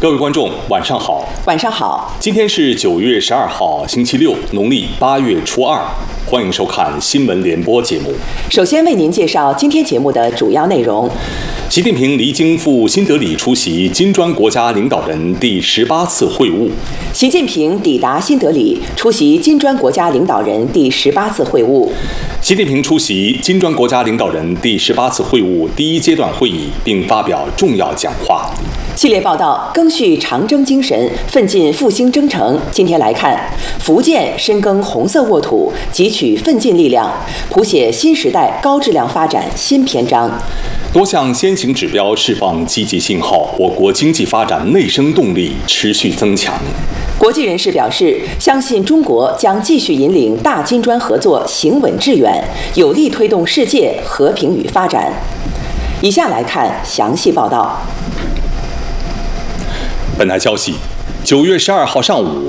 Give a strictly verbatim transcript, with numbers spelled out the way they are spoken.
各位观众，晚上好。 晚上好。 今天是九月十二号，星期六，农历八月初二。欢迎收看新闻联播节目。 首先为您介绍今天节目的主要内容。 习近平离京赴新德里出席金砖国家领导人第十八次会晤。 习近平抵达新德里，出席金砖国家领导人第十八次会晤。 习近平出席金砖国家领导人第十八次会晤第一阶段会议，并发表重要讲话。 系列报道赓续长征精神，奋进复兴征程。今天来看，福建深耕红色沃土，汲取奋进力量，谱写新时代高质量发展新篇章。 多项先行指标释放积极信号，我国经济发展内生动力持续增强。 国际人士表示，相信中国将继续引领大金砖合作行稳致远，有力推动世界和平与发展。以下来看详细报道。 本台消息，九月十二号上午，